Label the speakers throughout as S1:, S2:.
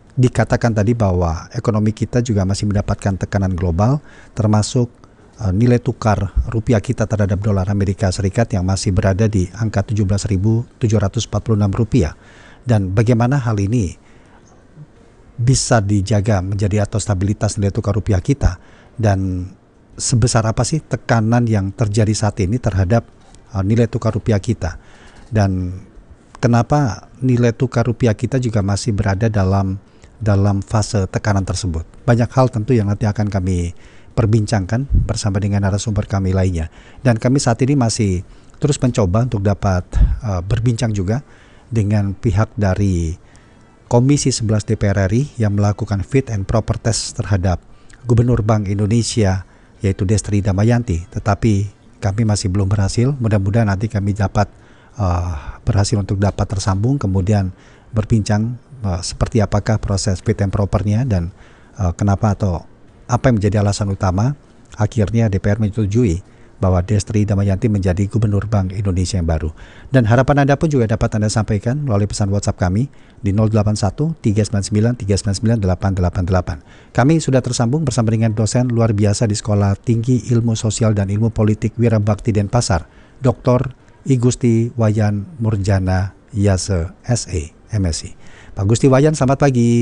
S1: dikatakan tadi bahwa ekonomi kita juga masih mendapatkan tekanan global, termasuk nilai tukar rupiah kita terhadap dolar Amerika Serikat yang masih berada di angka 17.746 rupiah. Dan bagaimana hal ini bisa dijaga menjadi atau stabilitas nilai tukar rupiah kita, dan sebesar apa sih tekanan yang terjadi saat ini terhadap nilai tukar rupiah kita, dan kenapa nilai tukar rupiah kita juga masih berada dalam fase tekanan tersebut. Banyak hal tentu yang nanti akan kami perbincangkan bersama dengan narasumber kami lainnya. Dan kami saat ini masih terus mencoba untuk dapat berbincang juga dengan pihak dari Komisi 11 DPR RI yang melakukan fit and proper test terhadap Gubernur Bank Indonesia, yaitu Destri Damayanti. Tetapi kami masih belum berhasil. Mudah-mudahan nanti kami dapat berhasil untuk dapat tersambung, kemudian berbincang seperti apakah proses fit and propernya, dan kenapa atau apa yang menjadi alasan utama akhirnya DPR menyetujui bahwa Destri Damayanti menjadi Gubernur Bank Indonesia yang baru. Dan harapan Anda pun juga dapat Anda sampaikan melalui pesan WhatsApp kami di 081 399 399 888. Kami sudah tersambung bersama dengan dosen luar biasa di Sekolah Tinggi Ilmu Sosial dan Ilmu Politik Wirabakti Denpasar, Dr. I Gusti Wayan Murjana Yase SE MSI. Pak Gusti Wayan, selamat pagi.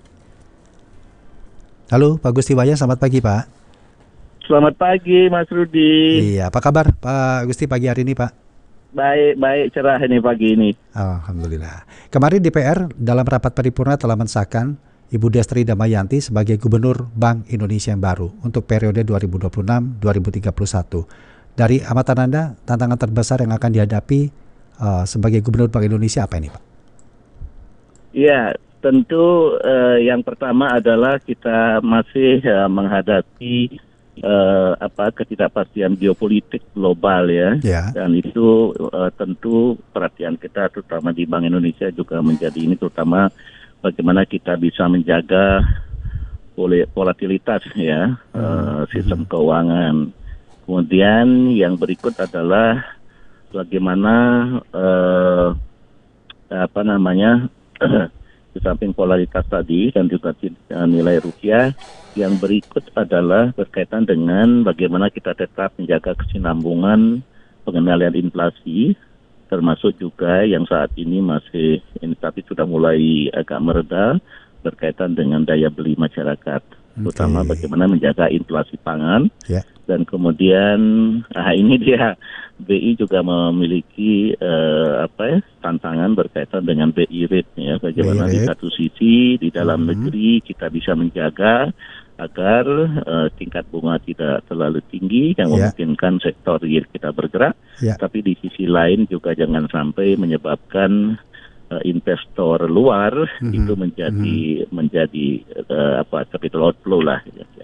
S1: Halo Pak Gusti Wayan, selamat pagi Pak.
S2: Selamat pagi Mas Rudi.
S1: Iya, apa kabar Pak Gusti pagi hari ini Pak?
S2: Baik, cerah ini pagi ini.
S1: Alhamdulillah. Kemarin DPR dalam rapat paripurna telah mensahkan Ibu Destri Damayanti sebagai Gubernur Bank Indonesia yang baru untuk periode 2026-2031. Dari amatan Anda, tantangan terbesar yang akan dihadapi sebagai Gubernur Bank Indonesia apa ini Pak?
S2: Ya, tentu yang pertama adalah kita masih menghadapi ketidakpastian geopolitik global ya. Dan itu tentu perhatian kita terutama di Bank Indonesia juga menjadi ini, terutama bagaimana kita bisa menjaga volatilitas ya, sistem keuangan. Kemudian yang berikut adalah bagaimana di samping polaritas tadi dan juga nilai rupiah, yang berikut adalah berkaitan dengan bagaimana kita tetap menjaga kesinambungan pengendalian inflasi, termasuk juga yang saat ini masih ini tapi sudah mulai agak mereda berkaitan dengan daya beli masyarakat, terutama bagaimana menjaga inflasi pangan. Dan kemudian ini dia BI juga memiliki tantangan berkaitan dengan BI rate ya, bagaimana di satu sisi di dalam negeri kita bisa menjaga agar tingkat bunga tidak terlalu tinggi yang memungkinkan sektor real kita bergerak, tapi di sisi lain juga jangan sampai menyebabkan investor luar itu menjadi capital outflow lah.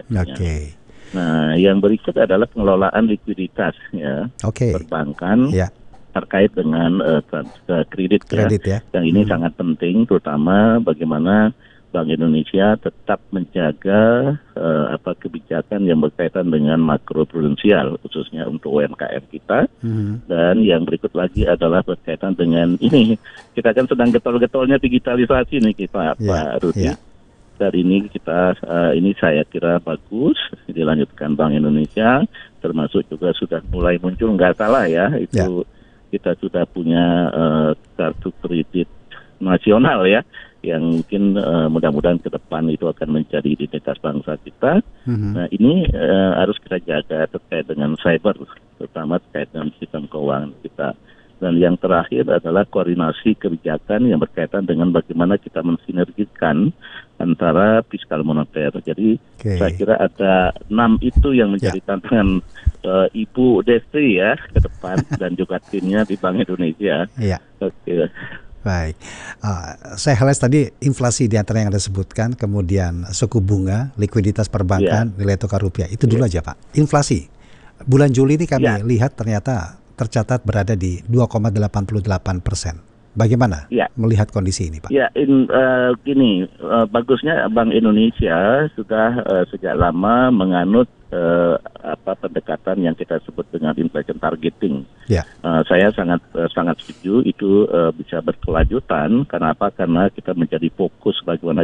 S2: Nah, yang berikut adalah pengelolaan likuiditas ya, perbankan terkait dengan kredit ya. Yang ini sangat penting, terutama bagaimana Bank Indonesia tetap menjaga kebijakan yang berkaitan dengan makroprudensial khususnya untuk UMKM kita. Dan yang berikut lagi adalah berkaitan dengan ini, kita kan sedang getol-getolnya digitalisasi nih kita Pak Rudi. Dan ini ini saya kira bagus dilanjutkan Bank Indonesia, termasuk juga sudah mulai muncul, nggak salah ya, itu kita sudah punya kartu kredit nasional ya, yang mungkin mudah-mudahan ke depan itu akan menjadi identitas bangsa kita. Nah ini harus kita jaga terkait dengan cyber, terutama terkait dengan sistem keuangan kita. Dan yang terakhir adalah koordinasi kebijakan yang berkaitan dengan bagaimana kita mensinergikan antara fiskal moneter. Jadi saya kira ada 6 itu yang menjadi tantangan Ibu Destri ya ke depan dan juga timnya di Bank Indonesia.
S1: Baik, saya highlight tadi inflasi di antara yang Anda sebutkan, kemudian suku bunga, likuiditas perbankan, nilai tukar rupiah. Itu dulu aja Pak. Inflasi bulan Juli ini kami lihat ternyata tercatat berada di 2,88%. Bagaimana melihat kondisi ini Pak?
S2: Bagusnya Bank Indonesia sudah sejak lama menganut pendekatan yang kita sebut dengan inflation targeting. Saya sangat setuju itu bisa berkelanjutan. Kenapa? Karena kita menjadi fokus bagaimana